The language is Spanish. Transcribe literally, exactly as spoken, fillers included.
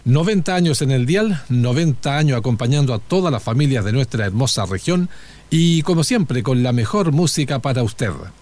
noventa años en el dial, noventa años acompañando a todas las familias de nuestra hermosa región y, como siempre, con la mejor música para usted.